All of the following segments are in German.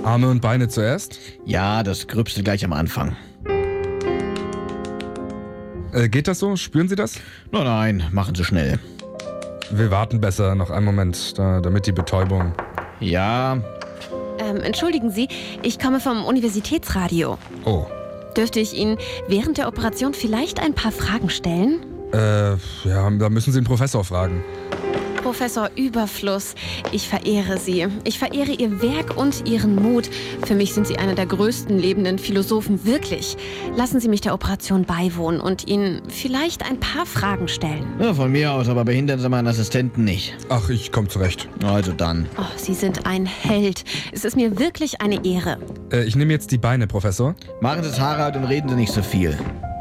Arme und Beine zuerst? Ja, das Gröbste gleich am Anfang. Geht das so? Spüren Sie das? Nein, machen Sie schnell. Wir warten besser noch einen Moment, damit die Betäubung... Ja. Entschuldigen Sie, ich komme vom Universitätsradio. Oh. Dürfte ich Ihnen während der Operation vielleicht ein paar Fragen stellen? Ja, da müssen Sie den Professor fragen. Professor Überfluss, ich verehre Sie. Ich verehre Ihr Werk und Ihren Mut. Für mich sind Sie einer der größten lebenden Philosophen, wirklich. Lassen Sie mich der Operation beiwohnen und Ihnen vielleicht ein paar Fragen stellen. Ja, von mir aus, aber behindern Sie meinen Assistenten nicht. Ach, ich komme zurecht. Also dann. Oh, Sie sind ein Held. Es ist mir wirklich eine Ehre. Ich nehme jetzt die Beine, Professor. Machen Sie es, Harald, und reden Sie nicht so viel.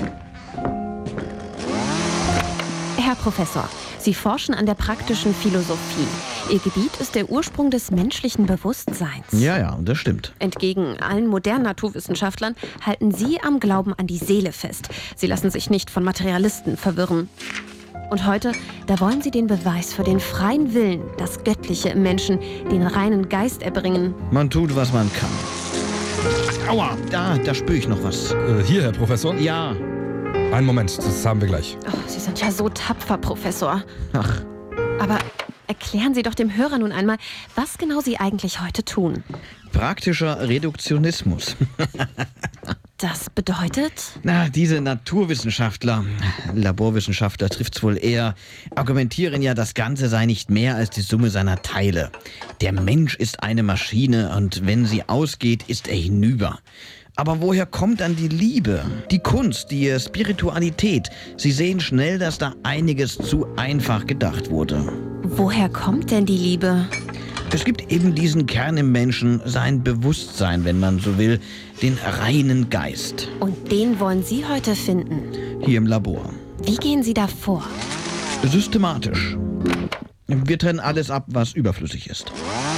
Herr Professor, Sie forschen an der praktischen Philosophie. Ihr Gebiet ist der Ursprung des menschlichen Bewusstseins. Ja, das stimmt. Entgegen allen modernen Naturwissenschaftlern halten Sie am Glauben an die Seele fest. Sie lassen sich nicht von Materialisten verwirren. Und heute, da wollen Sie den Beweis für den freien Willen, das Göttliche im Menschen, den reinen Geist erbringen. Man tut, was man kann. Aua, da spüre ich noch was. Hier, Herr Professor? Ja. Einen Moment, das haben wir gleich. Oh, Sie sind ja so tapfer, Professor. Ach. Aber erklären Sie doch dem Hörer nun einmal, was genau Sie eigentlich heute tun. Praktischer Reduktionismus. Das bedeutet? Diese Naturwissenschaftler, Laborwissenschaftler trifft's wohl eher, argumentieren ja, das Ganze sei nicht mehr als die Summe seiner Teile. Der Mensch ist eine Maschine und wenn sie ausgeht, ist er hinüber. Aber woher kommt dann die Liebe, die Kunst, die Spiritualität? Sie sehen schnell, dass da einiges zu einfach gedacht wurde. Woher kommt denn die Liebe? Es gibt eben diesen Kern im Menschen, sein Bewusstsein, wenn man so will, den reinen Geist. Und den wollen Sie heute finden? Hier im Labor. Wie gehen Sie da vor? Systematisch. Wir trennen alles ab, was überflüssig ist.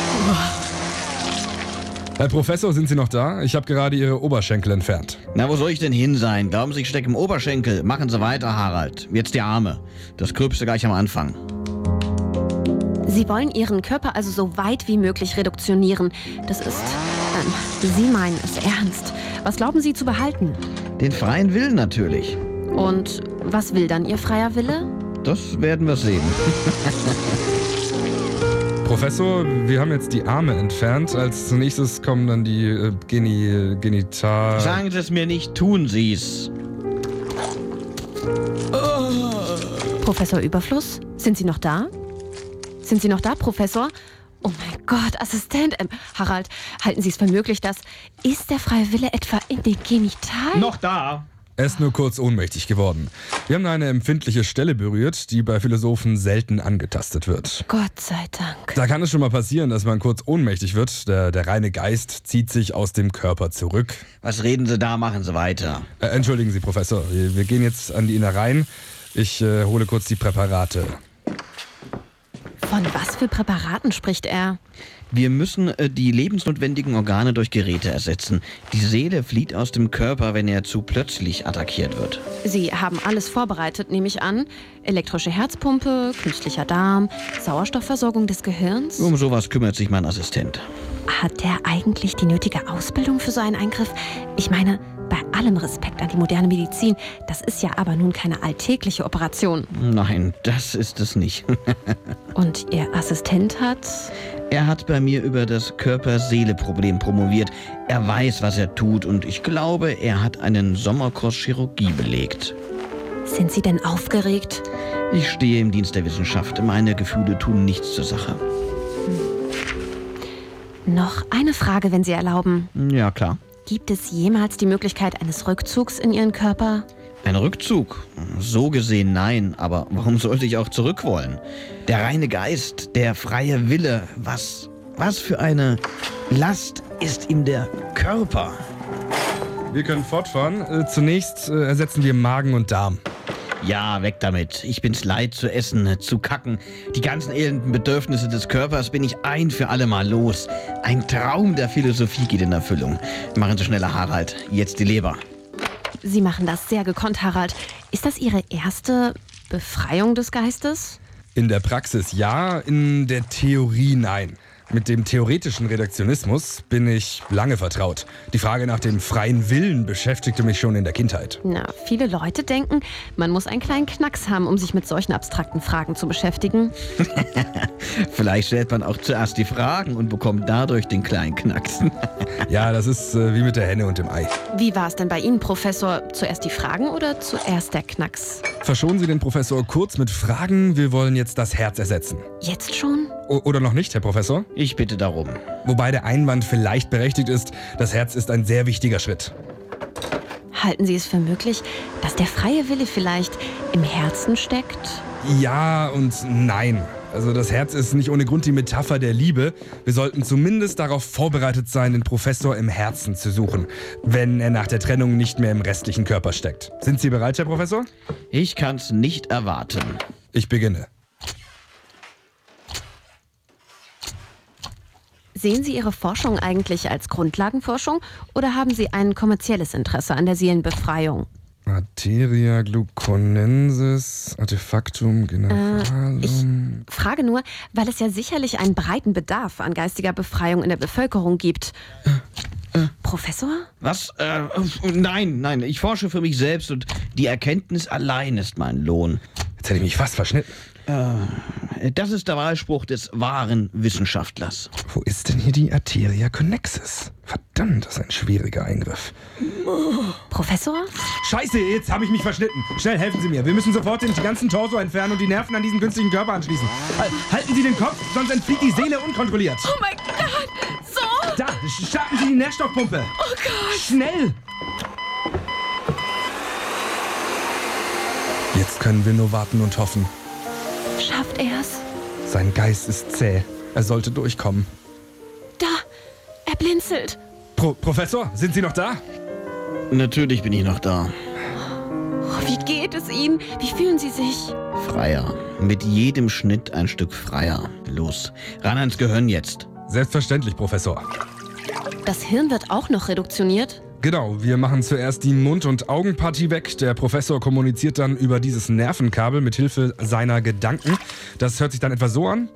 Herr Professor, sind Sie noch da? Ich habe gerade Ihre Oberschenkel entfernt. Na, wo soll ich denn hin sein? Glauben Sie, ich stecke im Oberschenkel? Machen Sie weiter, Harald. Jetzt die Arme. Das Gröbste gleich am Anfang. Sie wollen Ihren Körper also so weit wie möglich reduktionieren. Das ist... Sie meinen es ernst. Was glauben Sie zu behalten? Den freien Willen natürlich. Und was will dann Ihr freier Wille? Das werden wir sehen. Professor, wir haben jetzt die Arme entfernt. Als nächstes kommen dann die Genital... Sagen Sie es mir nicht, tun Sie es. Professor Überfluss, sind Sie noch da? Sind Sie noch da, Professor? Oh mein Gott, Assistent. Harald, halten Sie es für möglich, dass... Ist der freie Wille etwa in den Genitalen? Noch da. Er ist nur kurz ohnmächtig geworden. Wir haben eine empfindliche Stelle berührt, die bei Philosophen selten angetastet wird. Gott sei Dank. Da kann es schon mal passieren, dass man kurz ohnmächtig wird. Der reine Geist zieht sich aus dem Körper zurück. Was reden Sie da? Machen Sie weiter. Entschuldigen Sie, Professor. Wir gehen jetzt an die Innereien. Ich hole kurz die Präparate. Von was für Präparaten spricht er? Wir müssen die lebensnotwendigen Organe durch Geräte ersetzen. Die Seele flieht aus dem Körper, wenn er zu plötzlich attackiert wird. Sie haben alles vorbereitet, nehme ich an. Elektrische Herzpumpe, künstlicher Darm, Sauerstoffversorgung des Gehirns. Um sowas kümmert sich mein Assistent. Hat der eigentlich die nötige Ausbildung für so einen Eingriff? Ich meine, bei allem Respekt an die moderne Medizin, das ist ja aber nun keine alltägliche Operation. Nein, das ist es nicht. Und Ihr Assistent hat? Er hat bei mir über das Körper-Seele-Problem promoviert. Er weiß, was er tut und ich glaube, er hat einen Sommerkurs Chirurgie belegt. Sind Sie denn aufgeregt? Ich stehe im Dienst der Wissenschaft. Meine Gefühle tun nichts zur Sache. Noch eine Frage, wenn Sie erlauben. Ja, klar. Gibt es jemals die Möglichkeit eines Rückzugs in Ihren Körper? Ein Rückzug? So gesehen nein, aber warum sollte ich auch zurück wollen? Der reine Geist, der freie Wille, was für eine Last ist ihm der Körper? Wir können fortfahren. Zunächst ersetzen wir Magen und Darm. Ja, weg damit. Ich bin's leid zu essen, zu kacken. Die ganzen elenden Bedürfnisse des Körpers bin ich ein für alle Mal los. Ein Traum der Philosophie geht in Erfüllung. Machen Sie schneller, Harald. Jetzt die Leber. Sie machen das sehr gekonnt, Harald. Ist das Ihre erste Befreiung des Geistes? In der Praxis ja, in der Theorie nein. Mit dem theoretischen Redaktionismus bin ich lange vertraut. Die Frage nach dem freien Willen beschäftigte mich schon in der Kindheit. Na, viele Leute denken, man muss einen kleinen Knacks haben, um sich mit solchen abstrakten Fragen zu beschäftigen. Vielleicht stellt man auch zuerst die Fragen und bekommt dadurch den kleinen Knacks. Ja, das ist wie mit der Henne und dem Ei. Wie war es denn bei Ihnen, Professor? Zuerst die Fragen oder zuerst der Knacks? Verschonen Sie den Professor kurz mit Fragen. Wir wollen jetzt das Herz ersetzen. Jetzt schon? Oder noch nicht, Herr Professor? Ich bitte darum. Wobei der Einwand vielleicht berechtigt ist, das Herz ist ein sehr wichtiger Schritt. Halten Sie es für möglich, dass der freie Wille vielleicht im Herzen steckt? Ja und nein. Also das Herz ist nicht ohne Grund die Metapher der Liebe. Wir sollten zumindest darauf vorbereitet sein, den Professor im Herzen zu suchen, wenn er nach der Trennung nicht mehr im restlichen Körper steckt. Sind Sie bereit, Herr Professor? Ich kann's nicht erwarten. Ich beginne. Sehen Sie Ihre Forschung eigentlich als Grundlagenforschung oder haben Sie ein kommerzielles Interesse an der Seelenbefreiung? Materia gluconensis, Artefactum generalum. Ich frage nur, weil es ja sicherlich einen breiten Bedarf an geistiger Befreiung in der Bevölkerung gibt. Professor? Was? Nein, ich forsche für mich selbst und die Erkenntnis allein ist mein Lohn. Jetzt hätte ich mich fast verschnitten. Das ist der Wahlspruch des wahren Wissenschaftlers. Wo ist denn hier die Arteria connexus? Verdammt, das ist ein schwieriger Eingriff. Professor? Scheiße, jetzt habe ich mich verschnitten. Schnell, helfen Sie mir. Wir müssen sofort den ganzen Torso entfernen und die Nerven an diesen künstlichen Körper anschließen. Halten Sie den Kopf, sonst entflieht die Seele unkontrolliert. Oh mein Gott! So! Da, starten Sie die Nährstoffpumpe. Oh Gott! Schnell! Jetzt können wir nur warten und hoffen. Schafft er's? Sein Geist ist zäh. Er sollte durchkommen. Da! Er blinzelt! Professor, sind Sie noch da? Natürlich bin ich noch da. Oh, wie geht es Ihnen? Wie fühlen Sie sich? Freier. Mit jedem Schnitt ein Stück freier. Los, ran ans Gehirn jetzt. Selbstverständlich, Professor. Das Hirn wird auch noch reduktioniert? Genau, wir machen zuerst die Mund- und Augenpartie weg. Der Professor kommuniziert dann über dieses Nervenkabel mit Hilfe seiner Gedanken. Das hört sich dann etwa so an.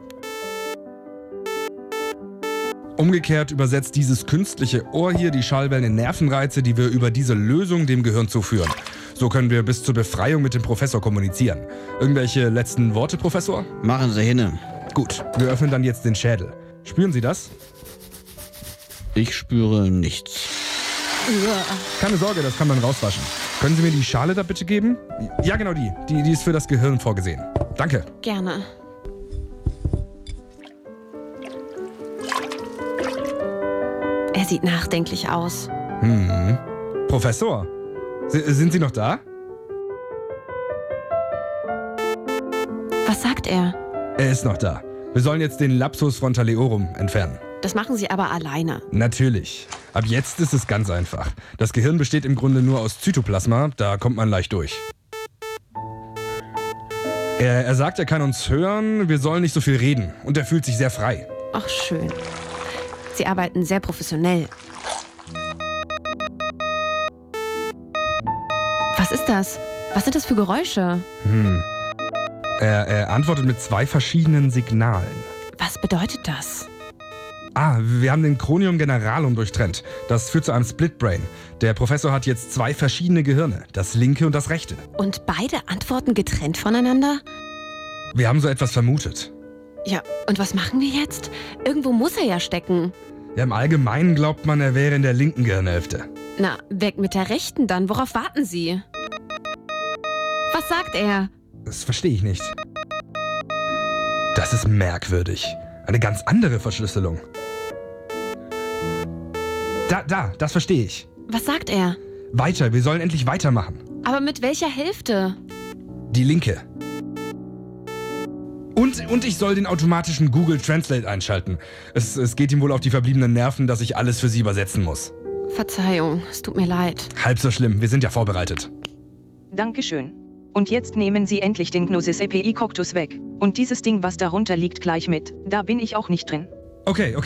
Umgekehrt übersetzt dieses künstliche Ohr hier die Schallwellen in Nervenreize, die wir über diese Lösung dem Gehirn zuführen. So können wir bis zur Befreiung mit dem Professor kommunizieren. Irgendwelche letzten Worte, Professor? Machen Sie hinne. Gut, wir öffnen dann jetzt den Schädel. Spüren Sie das? Ich spüre nichts. Keine Sorge, das kann man rauswaschen. Können Sie mir die Schale da bitte geben? Ja, genau die. Die ist für das Gehirn vorgesehen. Danke. Gerne. Er sieht nachdenklich aus. Professor, sind Sie noch da? Was sagt er? Er ist noch da. Wir sollen jetzt den Lapsus frontaleorum entfernen. Das machen Sie aber alleine. Natürlich. Ab jetzt ist es ganz einfach. Das Gehirn besteht im Grunde nur aus Zytoplasma, da kommt man leicht durch. Er sagt, er kann uns hören, wir sollen nicht so viel reden. Und er fühlt sich sehr frei. Ach, schön. Sie arbeiten sehr professionell. Was ist das? Was sind das für Geräusche? Er antwortet mit 2 verschiedenen Signalen. Was bedeutet das? Wir haben den Chronium generalum durchtrennt. Das führt zu einem Splitbrain. Der Professor hat jetzt 2 verschiedene Gehirne, das linke und das rechte. Und beide antworten getrennt voneinander? Wir haben so etwas vermutet. Ja, und was machen wir jetzt? Irgendwo muss er ja stecken. Ja, im Allgemeinen glaubt man, er wäre in der linken Gehirnhälfte. Na, weg mit der rechten dann. Worauf warten Sie? Was sagt er? Das verstehe ich nicht. Das ist merkwürdig. Eine ganz andere Verschlüsselung. Das verstehe ich. Was sagt er? Weiter, wir sollen endlich weitermachen. Aber mit welcher Hälfte? Die linke. Und ich soll den automatischen Google Translate einschalten. Es geht ihm wohl auf die verbliebenen Nerven, dass ich alles für Sie übersetzen muss. Verzeihung, es tut mir leid. Halb so schlimm, wir sind ja vorbereitet. Dankeschön. Und jetzt nehmen Sie endlich den Gnosis API Coctus weg. Und dieses Ding, was darunter liegt, gleich mit. Da bin ich auch nicht drin. Okay.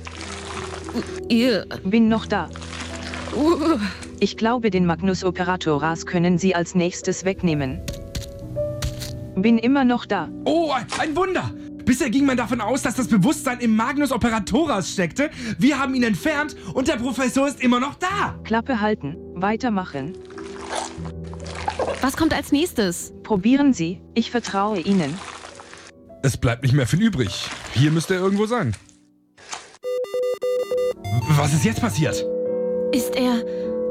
Bin noch da. Ich glaube, den Magnus Operatoras können Sie als nächstes wegnehmen. Bin immer noch da. Oh, ein Wunder! Bisher ging man davon aus, dass das Bewusstsein im Magnus Operatoras steckte. Wir haben ihn entfernt und der Professor ist immer noch da. Klappe halten, weitermachen. Was kommt als nächstes? Probieren Sie, ich vertraue Ihnen. Es bleibt nicht mehr viel übrig. Hier müsste er irgendwo sein. Was ist jetzt passiert? Ist er...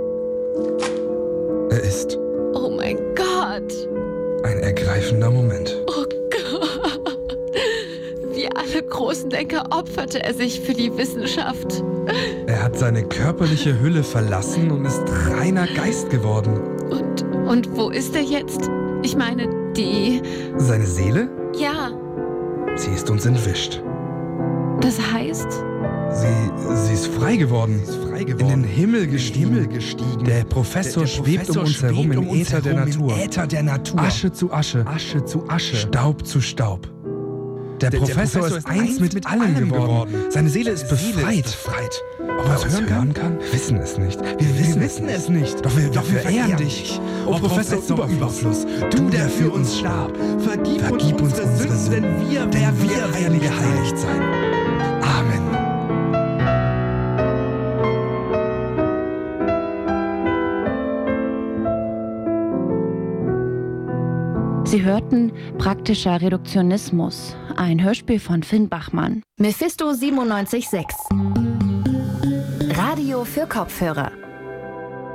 Er ist Oh mein Gott! ein ergreifender Moment. Oh Gott! Wie alle großen Denker opferte er sich für die Wissenschaft. Er hat seine körperliche Hülle verlassen und ist reiner Geist geworden. Und wo ist er jetzt? Ich meine, Seine Seele? Ja, Sie ist uns entwischt. das heißt... Sie ist frei geworden. In den Himmel gestiegen. Der Professor schwebt um uns herum im Äther der Natur. Asche zu Asche. Staub zu Staub. Der Professor ist eins mit allem geworden. Seine Seele ist befreit. Ob er uns hören kann? Wir wissen es nicht. Wir wissen es nicht. Doch wir verehren dich. O Professor Überfluss, du, der für uns starb. Vergib uns unsere Sünden, denn wir werden geheiligt sein. Amen. Sie hörten Praktischer Reduktionismus, ein Hörspiel von Finn Bachmann. Mephisto 97.6 Radio für Kopfhörer.